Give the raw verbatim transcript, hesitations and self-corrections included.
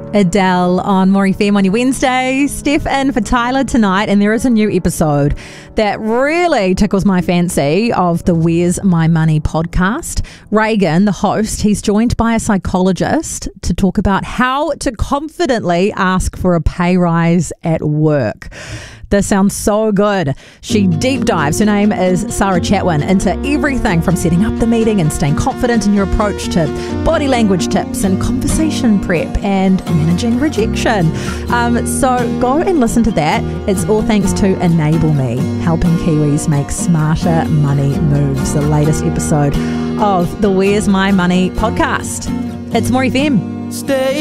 Adele on More F M on your Wednesday. Steph in for Tyler tonight, and there is a new episode that really tickles my fancy of the Where's My Money podcast. Reagan, the host, he's joined by a psychologist to talk about how to confidently ask for a pay rise at work. This sounds so good. She deep dives, her name is Sarah Chatwin, into everything from setting up the meeting and staying confident in your approach to body language tips and conversation prep and managing rejection. Um, so go and listen to that. It's all thanks to Enable Me, helping Kiwis make smarter money moves. The latest episode of the Where's My Money podcast. It's More F M. Stay